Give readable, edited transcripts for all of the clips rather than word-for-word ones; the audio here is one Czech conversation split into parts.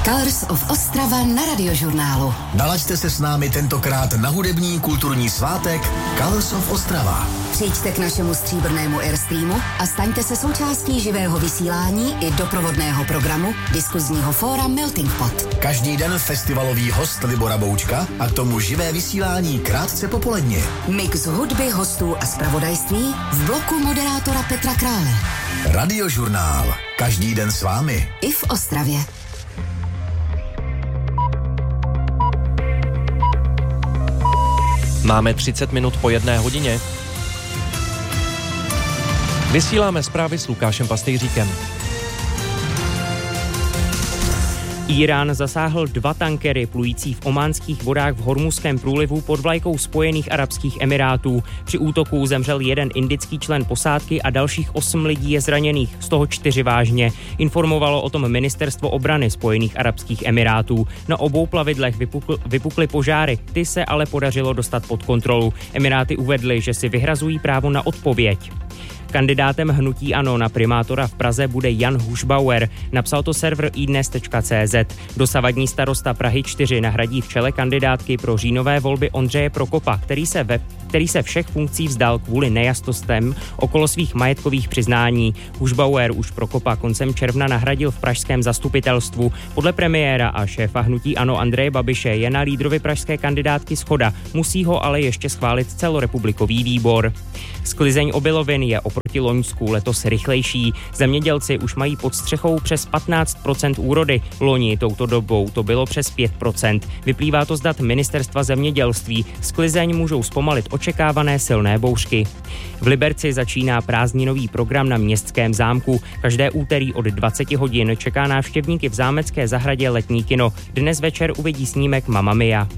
Colors of Ostrava na Radiožurnálu. Nalaďte se s námi tentokrát na hudební kulturní svátek Colors of Ostrava. Přijďte k našemu stříbrnému Airstreamu a staňte se součástí živého vysílání i doprovodného programu diskuzního fóra Melting Pot. Každý den festivalový host Libora Boučka a k tomu živé vysílání krátce popoledně. Mix hudby, hostů a zpravodajství v bloku moderátora Petra Krále. Radiožurnál. Každý den s vámi. I v Ostravě. Máme 30 minut po 1 hodině. Vysíláme zprávy s Lukášem Pastejříkem. Írán zasáhl 2 tankery plující v ománských vodách v Hormuzském průlivu pod vlajkou Spojených arabských emirátů. Při útoku zemřel 1 indický člen posádky a dalších 8 lidí je zraněných, z toho 4 vážně. Informovalo o tom ministerstvo obrany Spojených arabských emirátů. Na obou plavidlech vypukly požáry, ty se ale podařilo dostat pod kontrolu. Emiráty uvedly, že si vyhrazují právo na odpověď. Kandidátem hnutí ANO na primátora v Praze bude Jan Hušbauer, napsal to server iDnes.cz. Dosavadní starosta Prahy 4 nahradí v čele kandidátky pro říjnové volby Ondřeje Prokopa, který se všech funkcí vzdal kvůli nejasnostem okolo svých majetkových přiznání. Hušbauer už Prokopa koncem června nahradil v pražském zastupitelstvu. Podle premiéra a šéfa hnutí ANO Andreje Babiše je na lídrovi pražské kandidátky shoda, musí ho ale ještě schválit celorepublikový výbor. Sklizeň obilovin je oproti loňsku letos rychlejší. Zemědělci už mají pod střechou přes 15% úrody. Loni touto dobou to bylo přes 5%. Vyplývá to z dat Ministerstva zemědělství. Sklizeň můžou zpomalit očekávané silné bouřky. V Liberci začíná prázdninový program na Městském zámku. Každé úterý od 20 hodin čeká návštěvníky v zámecké zahradě letní kino. Dnes večer uvidí snímek Mamma Mia.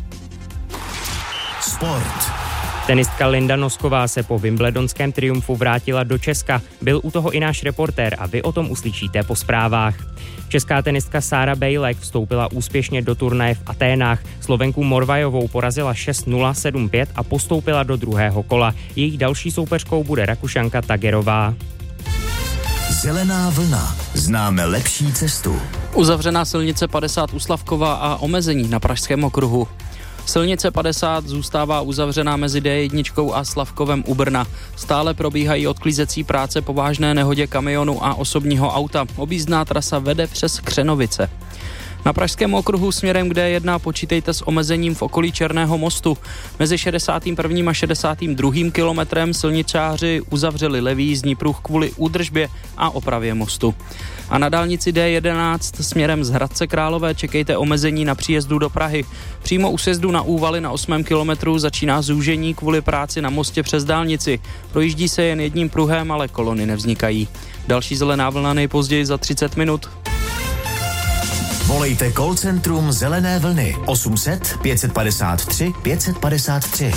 Sport. Tenistka Linda Nosková se po wimbledonském triumfu vrátila do Česka. Byl u toho i náš reportér a vy o tom uslyšíte po zprávách. Česká tenistka Sára Bejlek vstoupila úspěšně do turnaje v Aténách. Slovenku Morvajovou porazila 6-0, 7-5 a postoupila do druhého kola. Její další soupeřkou bude Rakušanka Tagerová. Zelená vlna. Známe lepší cestu. Uzavřená silnice 50 u Slavkova a omezení na Pražském okruhu. Silnice 50 zůstává uzavřená mezi D1 a Slavkovem u Brna. Stále probíhají odklízecí práce po vážné nehodě kamionu a osobního auta. Objízdná trasa vede přes Křenovice. Na Pražském okruhu směrem k D1 počítejte s omezením v okolí Černého mostu. Mezi 61. a 62. kilometrem silničáři uzavřeli levý jízdní pruh kvůli údržbě a opravě mostu. A na dálnici D11 směrem z Hradce Králové čekejte omezení na příjezdu do Prahy. Přímo u sjezdu na Úvaly na 8. kilometru začíná zúžení kvůli práci na mostě přes dálnici. Projíždí se jen jedním pruhem, ale kolony nevznikají. Další zelená vlna nejpozději za 30 minut. Volejte call centrum Zelené vlny 800 553 553.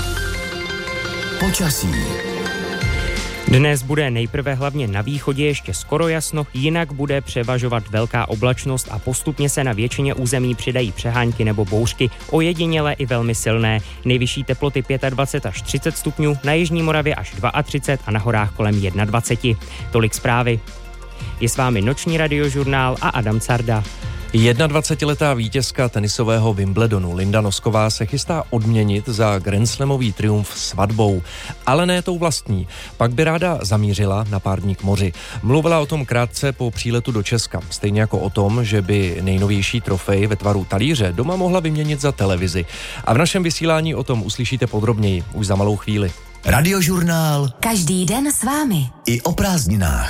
Počasí. Dnes bude nejprve hlavně na východě ještě skoro jasno, jinak bude převažovat velká oblačnost a postupně se na většině území přidají přehánky nebo bouřky, ojedinělé i velmi silné. Nejvyšší teploty 25 až 30 stupňů, na jižní Moravě až 32 a na horách kolem 21. Tolik zprávy. Je s vámi noční radiožurnál a Adam Carda. 21letá vítězka tenisového Wimbledonu Linda Nosková se chystá odměnit za grandslamový triumf svatbou. Ale ne tou vlastní. Pak by ráda zamířila na pár dní k moři. Mluvila o tom krátce po příletu do Česka. Stejně jako o tom, že by nejnovější trofej ve tvaru talíře doma mohla vyměnit za televizi. A v našem vysílání o tom uslyšíte podrobněji už za malou chvíli. Radiožurnál. Každý den s vámi. I o prázdninách.